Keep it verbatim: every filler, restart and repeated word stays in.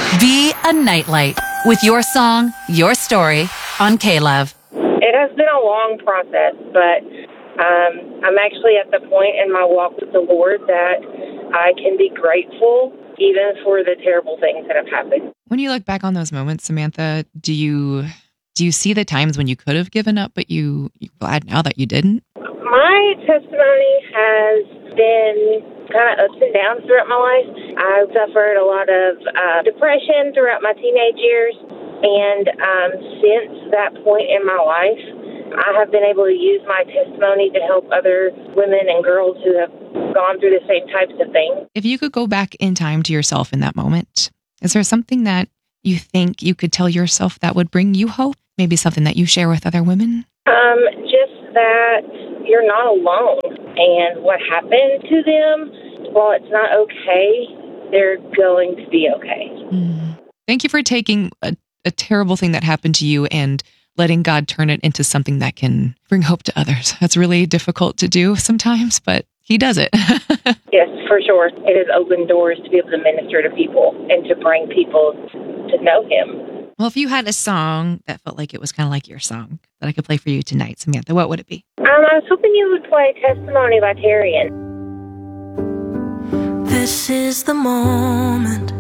Be a Nightlight with your song, your story on K-Love. It has been a long process, but um, I'm actually at the point in my walk with the Lord that I can be grateful even for the terrible things that have happened. When you look back on those moments, Samantha, do you do you see the times when you could have given up, but you, you're glad now that you didn't? My testimony has been kind of ups and downs throughout my life. I've suffered a lot of uh, depression throughout my teenage years, and um, since that point in my life, I have been able to use my testimony to help other women and girls who have gone through the same types of things. If you could go back in time to yourself in that moment, is there something that you think you could tell yourself that would bring you hope? Maybe something that you share with other women? Um, just that you're not alone. And what happened to them, while it's not okay, they're going to be okay. Mm. Thank you for taking a, a terrible thing that happened to you and letting God turn it into something that can bring hope to others. That's really difficult to do sometimes, but He does it. Yes, for sure. It has opened doors to be able to minister to people and to bring people to know Him. Well, if you had a song that felt like it was kind of like your song that I could play for you tonight, Samantha, what would it be? Um, I was hoping you would play Testimony by Terrian. This is the moment